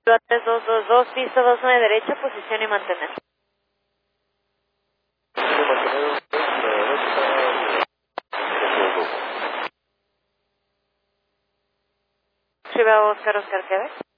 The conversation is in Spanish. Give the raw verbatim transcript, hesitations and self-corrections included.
tres dos dos dos, pista dos nueve derecha, posición y mantener. Ciudad Oscar Oscar Quebec.